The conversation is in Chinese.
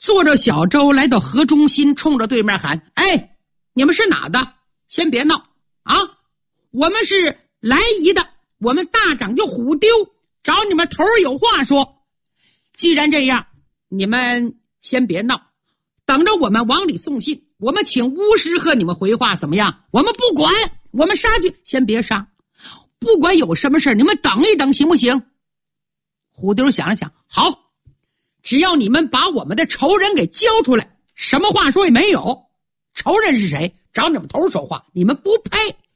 坐着小舟来到河中心，冲着对面喊：哎，你们是哪的？先别闹啊！我们是来夷的，我们大长就虎丢，找你们头有话说。既然这样，你们先别闹，等着我们往里送信，我们请巫师和你们回话，怎么样？我们不管，我们杀去。先别杀，不管有什么事你们等一等，行不行？虎丢想了想，好，只要你们把我们的仇人给交出来，什么话说也没有。仇人是谁？找你们头说话，你们不配。